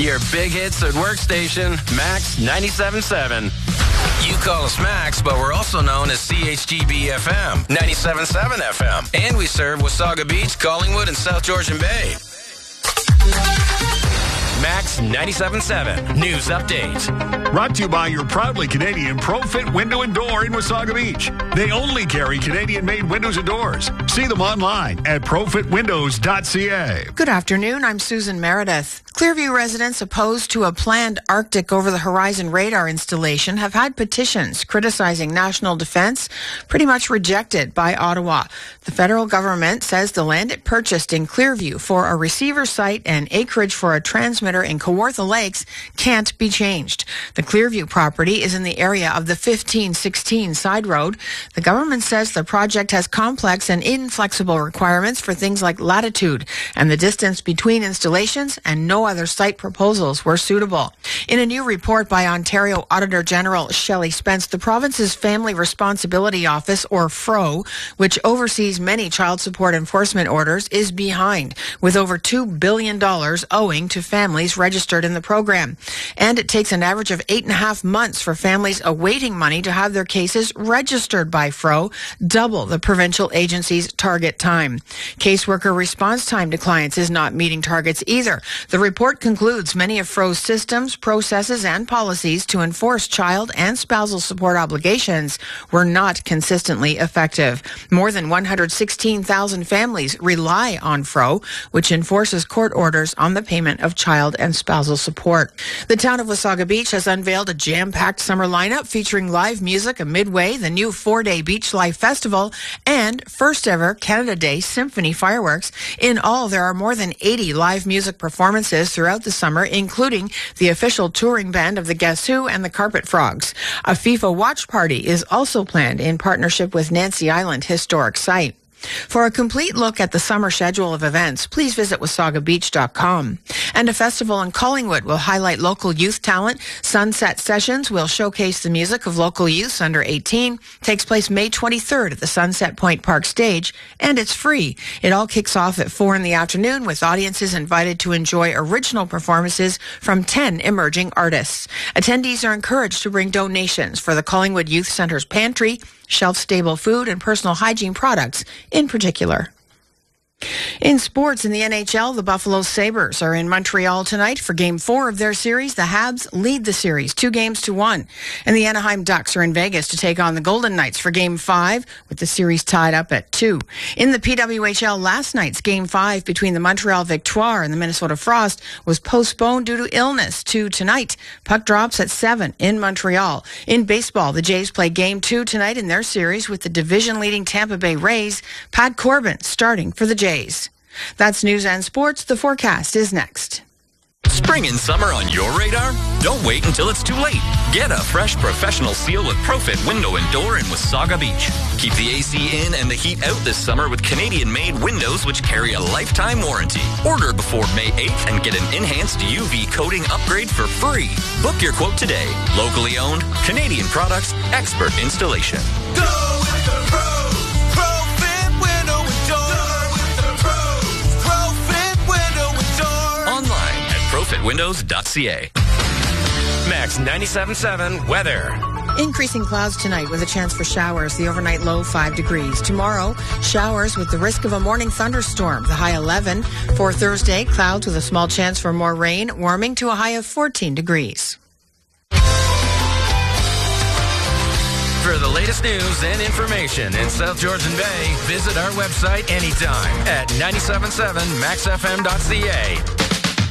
Your big hits at workstation, Max 97.7. You call us Max, but we're also known as CHGB FM, 97.7 FM. And we serve Wasaga Beach, Collingwood, and South Georgian Bay. Max 97.7 News Update. Brought to you by your proudly Canadian ProFit Window and Door in Wasaga Beach. They only carry Canadian-made windows and doors. See them online at profitwindows.ca. Good afternoon. I'm Susan Meredith. Clearview residents opposed to a planned Arctic over-the-horizon radar installation have had petitions criticizing national defense pretty much rejected by Ottawa. The federal government says the land it purchased in Clearview for a receiver site and acreage for a transmitter in Kawartha Lakes can't be changed. The Clearview property is in the area of the 1516 side road. The government says the project has complex and inflexible requirements for things like latitude and the distance between installations, and no other site proposals were suitable. In a new report by Ontario Auditor General Shelley Spence, the province's Family Responsibility Office, or FRO, which oversees many child support enforcement orders, is behind, with over $2 billion owing to families registered in the program. And it takes an average of 8.5 months for families awaiting money to have their cases registered by FRO, double the provincial agency's target time. Caseworker response time to clients is not meeting targets either. The report concludes many of FRO's systems, processes, and policies to enforce child and spousal support obligations were not consistently effective. More than 116,000 families rely on FRO, which enforces court orders on the payment of child and spousal support. The town of Wasaga Beach has unveiled a jam-packed summer lineup featuring live music, a midway, the new 4-day Beach Life Festival, and first ever Canada Day Symphony fireworks. In all, there are more than 80 live music performances throughout the summer, including the official touring band of the Guess Who and the Carpet Frogs. A FIFA watch party is also planned in partnership with Nancy Island Historic Site. For a complete look at the summer schedule of events, please visit wasagabeach.com. And a festival in Collingwood will highlight local youth talent. Sunset Sessions will showcase the music of local youths under 18. Takes place May 23rd at the Sunset Point Park stage, and it's free. It all kicks off at 4 in the afternoon, with audiences invited to enjoy original performances from 10 emerging artists. Attendees are encouraged to bring donations for the Collingwood Youth Centre's pantry, shelf-stable food, and personal hygiene products in particular. In sports, in the NHL, the Buffalo Sabres are in Montreal tonight for Game 4 of their series. The Habs lead the series 2-1. And the Anaheim Ducks are in Vegas to take on the Golden Knights for Game 5, with the series tied up at 2. In the PWHL, last night's Game 5 between the Montreal Victoire and the Minnesota Frost was postponed due to illness to tonight. Puck drops at 7 in Montreal. In baseball, the Jays play Game 2 tonight in their series with the division-leading Tampa Bay Rays. Pat Corbin starting for the Jays. That's news and sports. The forecast is next. Spring and summer on your radar? Don't wait until it's too late. Get a fresh professional seal with ProFit Window and Door in Wasaga Beach. Keep the AC in and the heat out this summer with Canadian-made windows which carry a lifetime warranty. Order before May 8th and get an enhanced UV coating upgrade for free. Book your quote today. Locally owned, Canadian products, expert installation. Go with the pros. ProFit Window and Door. Go with the pros. ProFit Window and Door. Online at profitwindows.ca. Max 97.7 weather. Increasing clouds tonight with a chance for showers. The overnight low 5 degrees. Tomorrow, showers with the risk of a morning thunderstorm. The high 11. For Thursday, clouds with a small chance for more rain, warming to a high of 14 degrees. For the latest news and information in South Georgian Bay, visit our website anytime at 97.7maxfm.ca.